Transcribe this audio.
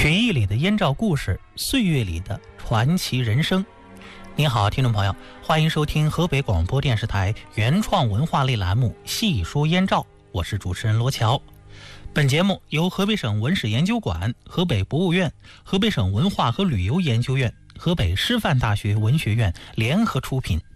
曲艺里的燕赵故事，岁月里的传奇人生。你好，听众朋友，欢迎收听河北广播电视台原创文化类栏目《细说燕赵》，我是主持人罗乔。本节目由河北省文史研究馆、河北博物院、河北省文化和旅游研究院、河北师范大学文学院联合出品，